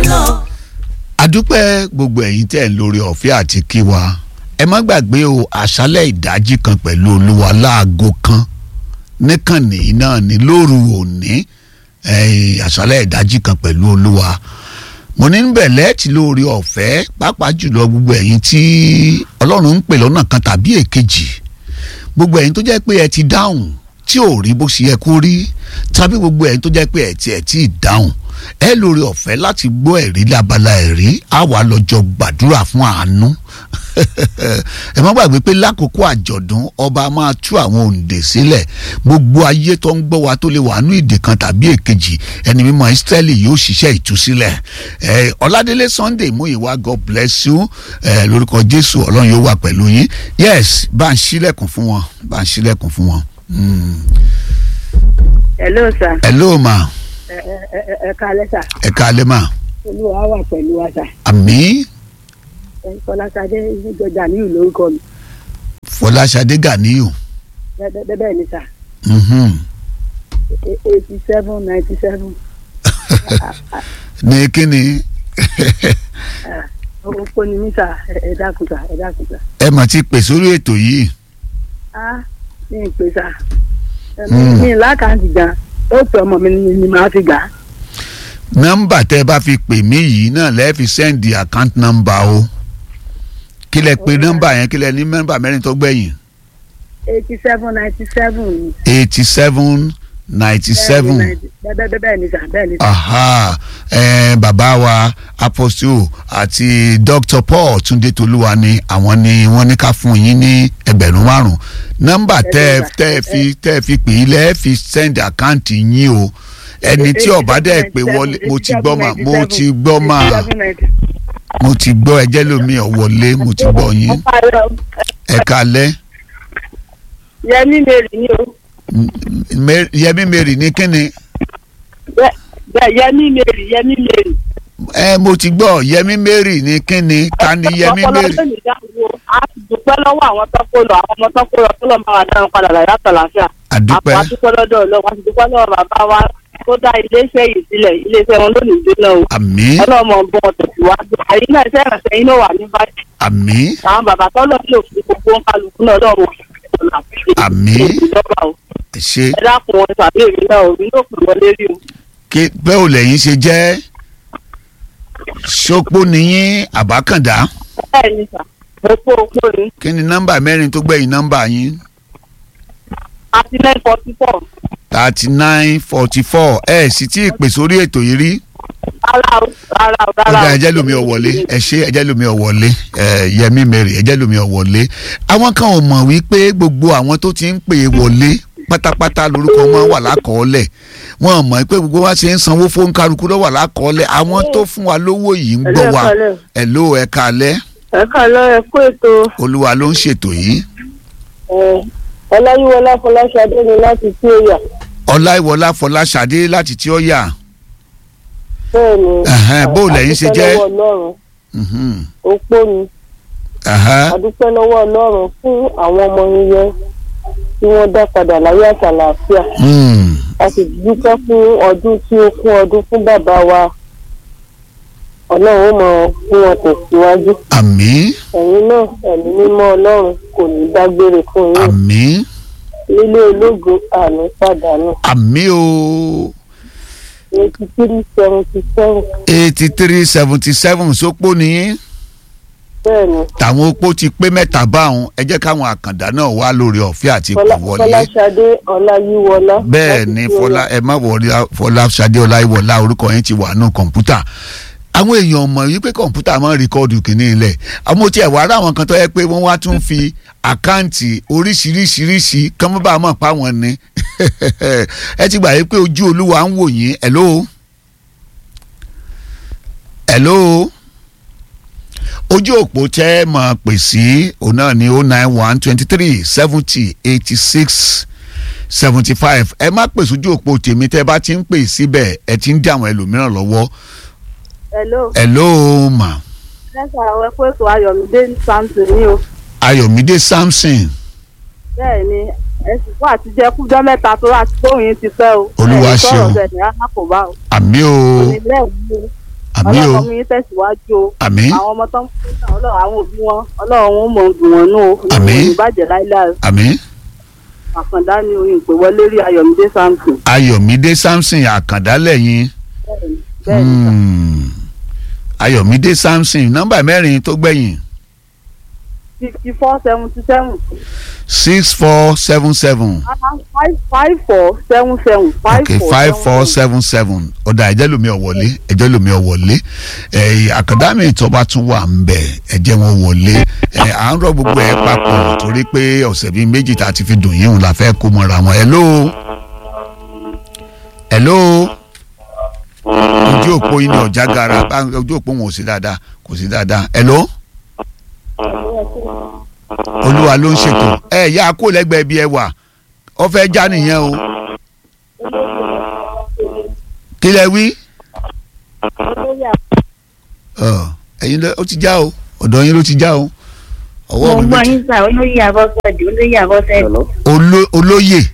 lọ. adúpẹ́ gbogbo ẹ̀yin tẹ́ ń lórí ọ̀fẹ́ àti kí wa ẹ má gbàgbé o àṣálẹ̀ ìdájí kan pẹ̀lú olúwa láago kan níkànnì náà ní lóru òní àṣálẹ̀ ìdájí kan pẹ̀lú olúwa mo ní bẹ̀ lẹ́ẹ̀tì lórí ọ̀fẹ́ pàápàá jùlọ gbogbo ẹ̀yin tí ọlọ́run ń pè lọ́nà kan tàbí èkejì gbogbo ẹ̀yin tó jẹ́ pé ẹ ti dáhùn tí ò rí bó ṣe yẹ kó rí tàbí gbogbo ẹ̀yin tó jẹ́ pé ẹ ti dáhùn ẹ lórí ọ̀fẹ́ láti gbọ́ ẹ̀rí lábala ẹ̀rí á wà lọ́jọ́ gbàdúrà fún àánú ẹ má gbàgbé pé lákòókò àjọ̀dún ọba máa tú àwọn òǹdè sílẹ̀ gbogbo ayé tó ń gbọ́ wa tó lè wà nú ìdè kan tàbí èkejì ẹni mímọ́ Ísírẹ́lì yóò ṣiṣẹ́ ìtúsílẹ̀ Ọládélé Sunday Múyìwá God bless you lórúkọ Jésù Ọlọ́run yóò wà pẹ̀lú yín yes bá ń ṣílẹ̀kùn fún wọn. Hello sir. Hello ma. Ẹ káalẹ́ sà. Ẹ káalẹ́ ma. Olúwa wà pẹ̀lú wa sà. Àmín. Fọláṣadé Ganiyu lórúkọ mi. Fọláṣadé Ganiyu. Bẹ́ẹ̀ ni sà. 87-97. Ní kíni. Oko ni mí sà ẹ dákun sà. Ẹ mà ti pè sórí ètò yìí. Mi ì pè sà. Mi ì lákàntì gan. Ó pè ọmọ mi ni màá fi gbà. Nọ́mbà tẹ́ bá fi pè mí yìí náà lẹ́ẹ̀ fi sẹ́ndì account number o. Kí lẹ pè nọ́mbà yẹn kí lẹ ní nọ́mbà mẹ́rin tó gbẹ̀yìn. 87-97. 87-97. Bẹ́ẹ̀ ni sà. Aha bàbá wa Apostle àti Dr. Paul Túndé Tolúwa ni àwọn ni wọ́n ní ká fún yín ní 5,000. Nọ́mbà tẹ́ fi pè í lẹ́ẹ̀ fi send account yín o. Ẹni tí ọba dẹ pé wọlé mo ti gbọ́ ẹjẹ́ lómi ọ̀wọ́lé mo ti gbọ́ yín ẹ káalẹ́. Yẹmí Mary ni o. Yẹmí Mary ní kíni. Yẹmí Mary. Mo ti gbọ́ Yẹmí Mary ní kíni ta ni Yẹmí Mary. A ti dúpẹ́ lọ́wọ́ àwọn tó kó lọ àwọn ọmọ tó kó lọ tó lọ́ máa dáhùn padà láyà àtàlàfíà. àdúpẹ́. àdúpẹ́ lọ́dọ̀ Ọlọ́run a ti dúpẹ́ lọ́wọ́ bàbá wa tó dá iléeṣẹ́ yìí sílẹ̀ iléeṣẹ́ wọn lónìí jóná o. àmín. ọlọ́mọ ń bọ́ wọn tẹ̀síwájú àyè náà iṣẹ́ ìrànṣẹ́ yín náà wà ní báyìí. àmín. àwọn bàbá tó lọ sí òfin gbogbo ń kálukú náà lọ́wọ́ àmín. ṣe. ẹ dákun wọn tàbí èmi náà òbí ló pè wọlé rí o. bẹ́ẹ̀ ò lẹ́yìn ṣe jẹ́ Ṣópó nìyín àbákàndá. bẹ́ẹ̀ ni sà opó ni. kí ni nọ́mbà mẹ́rin tó gbẹ̀yìn nọ́mbà yín. 3944. 3944 ẹ sì tí ì pè sórí ètò yìí rí. rárá. ẹjẹ́ lómi ọ̀wọ́lé ẹ ṣe ẹjẹ́ lómi ọ̀wọ́lé Yẹmí Mary ẹjẹ́ lómi ọ̀wọ́lé. àwọn kan ò mọ̀ wípé gbogbo àwọn tó ti ń pè é wọlé pátápátá lórúkọ wọn wà lákọọ́lẹ̀ wọn mọ̀ pé gbogbo wa ṣe ń sanwó fún kálukú ló wà lákọọ́lẹ̀ àwọn tó fún wa lówó yìí ń gbọ́ wa hello ẹ káalẹ́. ẹ káalẹ́ ẹ kú ètò. Olúwa ló ń ṣètò yìí. Ọláyíwọlá Fọláṣadé ni láti tí ó yà. Ọláyíwọlá Fọláṣadé láti tí ó yà. bẹ́ẹ̀ni bó lẹ́yìn ṣe jẹ́. opó ni. àdúpẹ́ lọ́wọ́ Ọlọ́run fún àwọn ọmọ yẹn tí wọ́n dá padà láyé àtàlàáfíà. a sì dúpẹ́ fún ọdún tí ó kún ọdún fún bàbá wa. Ọlọ́run ó mọ̀ fún wọn tẹ̀síwájú. àmín. ẹ̀yin náà ẹ̀mí mímọ́ Ọlọ́run kò ní dágbére fún yín. àmín. nílé ológo àmì pàdánù. àmín o. 83-77. 83-77 Ṣópó nìyín. bẹ́ẹ̀ni. tàwọn opó ti pé mẹ́ta báwọn ẹ jẹ́ káwọn àkàndá náà wá lórí ọ̀fẹ́ àti ìpè wọlé. Fọláṣadé Ọláyíwọlá. bẹ́ẹ̀ ni ẹ má wọlé Fọláṣadé Ọláyíwọlá orúkọ yẹn ti wà nù kọ̀ǹpútà. àwọn èèyàn mọ̀ wípé kọ̀ǹpútà máa ń rìkọ́ọ̀dù kìíní ilẹ̀ àwọn tí ẹ̀ wá rà wọn kan tó yẹ pé wọ́n wá tún fi àkáǹtì oríṣiríṣiríṣi kán mọ́ bá a mọ̀ pa wọn ni ẹ ti gbà yí pé ojú Olúwa ń wò yín hello ojú òpó tẹ́ mọ̀ pè sí òun náà ní 091-23-70-86-75 ẹ má pè sójú òpó tèmi tẹ́ bá ti ń pè síbẹ̀ ẹ ti ń dí àwọn ẹlòmíràn lọ́wọ́. hello ma. lẹ́sà àwọn ẹ̀kọ́ ètò Ayọ̀mídé Samson ni o. Ayọ̀mídé Samson. bẹ́ẹ̀ ni ẹ̀sìn fún àtijọ́ kújọ́ mẹ́ta tó láti tóyìn ti fẹ́ o. Olúwa ṣeun. ẹ̀yin sọ̀rọ̀ bẹ́ẹ̀ ni a kò bá o. àmì o. àmín o ọlọ́run mi tẹ̀síwájú o. àmín àwọn ọmọ tó ń fún náà ọlọ́run àwọn òbí wọn ọlọ́run wọn mọ̀ ń dùn wọn nù o. Àmín. ìbàjẹ́ láíláí. àmín. àkàndá ni oyin pé wọlé rí Ayọ̀mídé Samson. Ayọ̀mídé Samson àkàndá lẹ́yìn. bẹ́ẹ̀ ni sà. Ayọ̀mídé Samson nọ́mbà mẹ́rin tó gbẹ̀yìn 5477. 6477. 5477. ok 5477 ọ̀dà ẹ̀jẹ̀ lomi ọ̀wọ́lé ẹ̀jẹ̀ lomi ọ̀wọ́lé àkàndá mi tó bá tún wà ń bẹ̀ ẹ̀jẹ̀ wọn wọlé à ń rọ gbogbo ẹ̀ papọ̀ torí pé ọ̀sẹ̀ bíi méjì tá a ti fi dùn yín la fẹ́ kó mọ́ra wọn. hello ojú òpó yín ni ọ̀já gara ojú òpó wọn ò sí dáadáa kò sí dáadáa. hello olúwa ló ń ṣètò yá kó lẹ́gbẹ̀ẹ́ bí ẹ wà ọ fẹ́ já nìyẹn o kí lẹ wí. ẹ̀yin ó ti já o ọ̀dọ̀ yín ló ti já o. mo gbọ́ yín sà olóyè Abọ́sẹ̀dé olóyè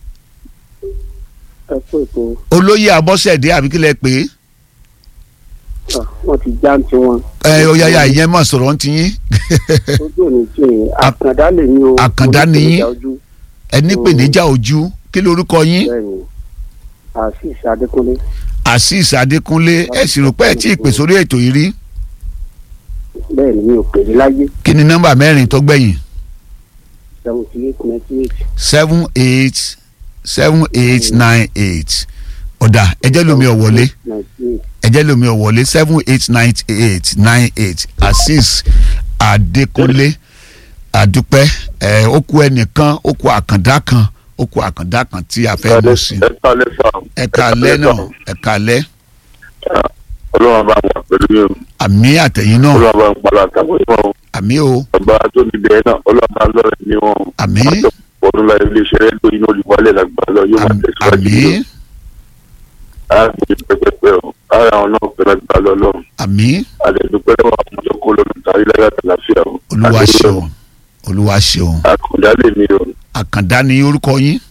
olóyè Abọ́sẹ̀dé àbí kí lẹ pè é. wọ́n ti já ń tiwọn. ọ̀yàyà ìyẹn mọ̀ sọ̀rọ̀ ń ti yín. ojú ò ní tí yín àkàndá lè ní o. àkàndá ni yín ẹni pè níjà ojú kí lorúkọ yín. bẹ́ẹ̀ni Azeez Adékúnlé. Azeez Adékúnlé ẹ sì rò pé ẹ tí ì pè sórí ètò yìí rí. bẹ́ẹ̀ni mi ò pè ní láyé. kí ni nọ́mbà mẹ́rin tó gbẹ̀yìn. 7898. 7898 ọ̀dà ẹjẹ́ lomi ọ̀wọ́lé ẹjẹ́ lomi ọ̀wọ́lé 7898 Azeez Adékúnlé àdúpẹ́ ó kù ẹnìkan ó kù àkàndá kan tí a fẹ́ lọ sí. ẹ̀ka alẹ́ náà ẹ̀ka alẹ́. ọlọ́run bá wà pẹ̀lú yẹn. àmì àtẹ̀yìn náà. ọlọ́run bá ń padà tàbí wọn. àmì o. ọba tó níbẹ̀ náà ọlọ́run bá lọ́rẹ̀ ní wọn. àmì. ọdún láyé iléeṣẹ́ rẹ̀ lóyún olùwálẹ̀ lágbára lọ yóò máa tẹ̀síwájú. àmì. a ti pẹpẹpẹ o ara àwọn náà pẹ̀lú agbára lọ́lọ́run. àmì. àdẹ̀dùpẹ́ lọ́wọ́ àwọn ọmọdé kó lọ́dún tàbí láyé àtàlàfíà o. olúwa ṣeun olúwa ṣeun. àkàndá lè ní o. àkàndá ni orúkọ yín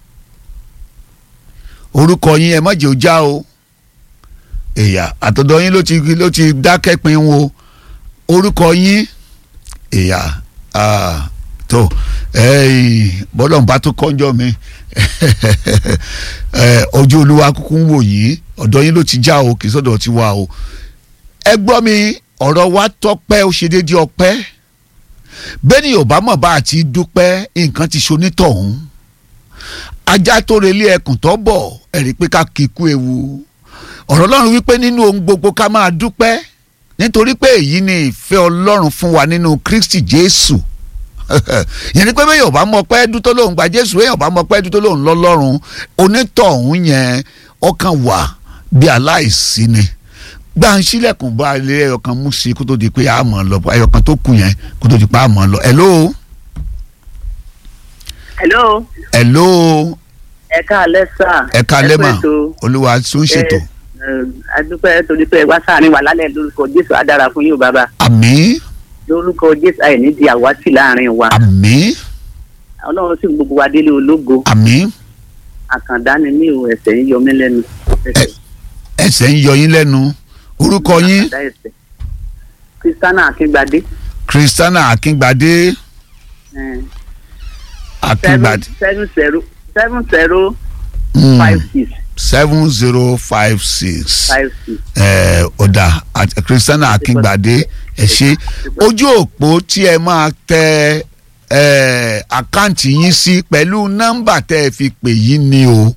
ẹ má jẹ́ ó já o èyà àtọ̀dọ̀ yín ló ti dákẹ́ pin wo orúkọ yín èyà tó bọ́lọ̀ ń bá tó kọ́njọ́ mi ojú olúwa kúkú ń wò yín ọ̀dọ̀ yín ló ti já o kì í sọ̀dọ̀ ti wá o. ẹ gbọ́ mi ọ̀rọ̀ wa tọ́pẹ́ ó ṣe déédéé ọpẹ́ bẹ́ẹ̀ ni yorùbá mọ̀ bá àti dúpẹ́ nǹkan ti ṣonítọ̀hún ajá tó relé ẹkùn tó bọ̀ ẹ̀rí pé ká kíkú ewu ọ̀rọ̀ ọlọ́run wípé nínú ohun gbogbo ká máa dúpẹ́ nítorí pé èyí ni ìfẹ́ ọlọ́run fún wa nínú Kristi Jésù yẹn ni pé bẹ́ẹ̀ yorùbá mọ̀ pé dútó lóhùn gba Jésù bẹ́ẹ̀ yorùbá mọ̀ pé dútó lóhùn lọ́lọ́run onítọ̀hún yẹn ọkàn wà bí aláìsí ni gbà ń sílẹ̀kùn bá ilé ẹyọkan mú sí kó tó di pé a mọ̀ lọ ẹyọkan tó kù yẹn kó tó di pé a mọ̀ lọ. hello. ẹ káalẹ́ sà. ẹ káalẹ́ mà olúwa tún ṣètò. adúpẹ́ torí pé wá sáàrin wà lálẹ́ lórúkọ Jésù á dára fún yín o bàbá. àmín. lórúkọ Jésù àìní di àwátì láàrin wa. àmín. ọlọ́run sì gbogbo wa délé ológo. àmín. àkàndá ni mí o ẹsẹ̀ ń yọ mí lẹ́nu. ẹsẹ̀ ń yọ yín lẹ́nu orúkọ yín. Christiana Akíngbadé. Christiana Akíngbadé. Akíngbadé. 7056. 7056. ọ̀dà Christiana Akíngbadé ẹ ṣé ojú òpó tí ẹ máa tẹ àkáǹtì yín sí pẹ̀lú nọ́mbà tẹ́ ẹ fi pè yín ni o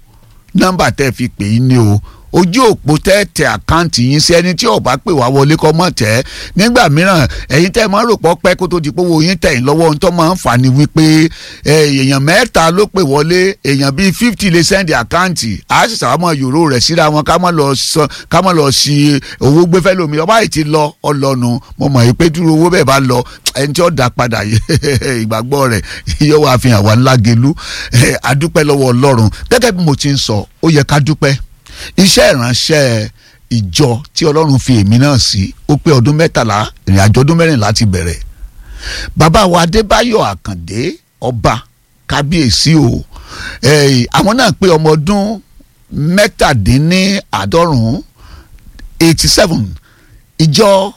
ojú òpó tẹ́ àkáǹtì yín sí ẹni tí ó bá pè wá wọlé kọ́ mọ̀ tẹ́ nígbà mìíràn ẹ̀yin tẹ́ máa rò pọ̀ pẹ́ kó tó di pé owó yín tẹ̀yìn lọ́wọ́ ohun tó máa ń fà ní wípé èèyàn mẹ́ta ló pè wọlé èèyàn bíi 50 lè sẹ́ndì àkáǹtì á sì sàmọ́ yòró rẹ̀ síra wọn ká má lọ sí owó gbé fẹ́ lómi ọba yìí ti lọ ọlọ́nu mo mọ̀ yìí pé dúró owó bẹ́ẹ̀ bá lọ ẹni tí ó dá padà ìgbàgbọ́ rẹ̀ yóò wá fi hàn wá ńlá gelu adúpẹ́ lọ́wọ́ Ọlọ́run gẹ́gẹ́ bí mo ti ń sọ ó yẹ ká dúpẹ́ iṣẹ́ ìránṣẹ́ ìjọ tí Ọlọ́run fi èmi náà sí ó pé ọdún 13 ìrìnàjò ọdún 14 ti bẹ̀rẹ̀ bàbá wa Adébáyọ̀ Àkàndé ọba kábíyèsí o àwọn náà pé ọmọ ọdún 87 ìjọ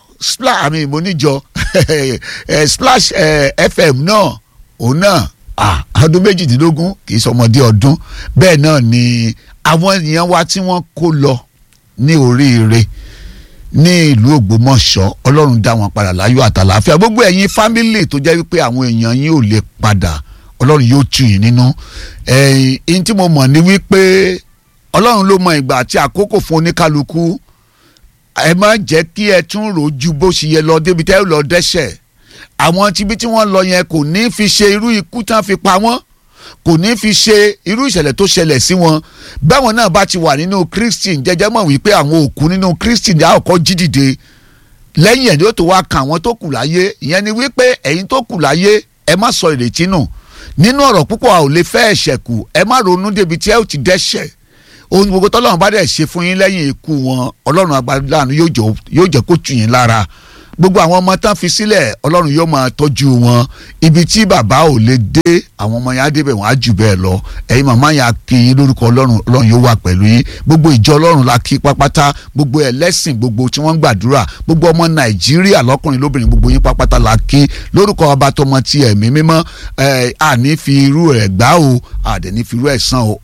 Splash FM náà òun náà ọdún 18 kì í sọmọdé ọdún. Bẹ́ẹ̀ náà ni àwọn èèyàn wa tí wọ́n kó lọ ní oríire ní ìlú Ògbómọ̀ṣọ́, Ọlọ́run dá wọn padà láyọ̀ àtàlàáfíà. Gbogbo ẹ̀yin fámílì tó jẹ́ wípé àwọn èèyàn yín ò lè padà, Ọlọ́run yóò tù yín nínú. Ẹ̀yin tí mo mọ̀ ní wípé Ọlọ́run ló mọ ìgbà àti àkókò fún oníkálukú. Ẹ má jẹ́ kí ẹ tún rò ju bó ṣe yẹ lọ débi tẹ́ ẹ lọ dẹ́ṣẹ̀. Àwọn tíbi tí wọ́n lọ yẹn kò ní fi ṣe irú ikú tán fi pa wọ́n, kò ní fi ṣe irú ìṣẹ̀lẹ̀ tó ṣẹlẹ̀ sí wọn. Báwọn náà bá ti wà nínú Kristi, jẹ́jẹ́ mọ̀ wípé àwọn òkú nínú Kristi ní àkọ́kọ́ jí dìde, lẹ́yìn ẹ̀ ni ó tó wá kan àwọn tó kù láyé. Ìyẹn ni wípé ẹ̀yin tó kù láyé ẹ má sọ ìrètí nù. Nínú ọ̀rọ̀ púpọ̀ a ò lè fẹ́ ẹ̀ṣẹ̀ kù, ẹ má ronú débi tí ẹ ò ti dẹ́ṣẹ̀. Ohun gbogbo tọ́lọ́run bá dẹ̀ ṣe fún yín lẹ́yìn ikú wọn, Ọlọ́run agbára yóò jẹ́ kó tù yín lára. Gbogbo àwọn ọmọ tán fi sílẹ̀, Ọlọ́run yóò máa tọ́jú wọn. Ibi tí bàbá ò lè dé, àwọn ọmọ yẹn á débẹ̀, wọ́n á jù bẹ́ẹ̀ lọ. Ẹ̀yin màmá yẹn á kí yín lórúkọ Ọlọ́run, Ọlọ́run yóò wà pẹ̀lú yín. Gbogbo ìjọ Ọlọ́run la kí pápátá, gbogbo ẹlẹ́sìn gbogbo tí wọ́n ń gbàdúrà, gbogbo ọmọ Nàìjíríà lọ́kùnrin lóbìnrin, gbogbo yín pápátá la kí lórúkọ Ọba tọmọ ti ẹ̀mí mímọ́. Àní fi irú rẹ̀ gbá o, àdẹ̀ ní fi irú ẹ̀ san o.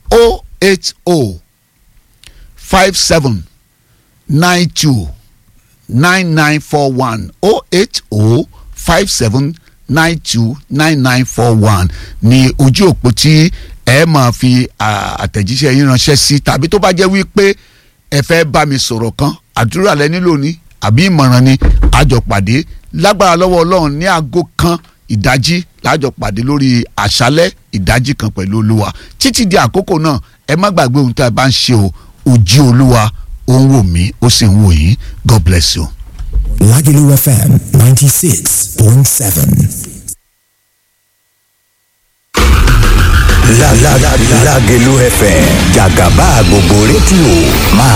08057929941 08057929941 ni ojú òpó tí ẹ máa fi àtẹ̀jíṣẹ́ yín ránṣẹ́ sí, tàbí tó bá jẹ́ wípé ẹ fẹ́ bá mi sọ̀rọ̀ kan, àdúrà lẹ nílò ní àbí ìmọ̀ràn ni, àjọ pàdé lágbára lọ́wọ́ Ọlọ́run ní aago kan ìdájí, lájọ pàdé lórí àṣálẹ́ ìdájí kan pẹ̀lú Olúwa. Títí di àkókò náà ẹ má gbàgbé ohun tí a bá ń ṣe o, ojú Olúwa ó ń wò mí ó sì ń wò yín. God bless you. Lagelu FM 96.7. Lagelu FM, Jagaba gbogbo rédíò máa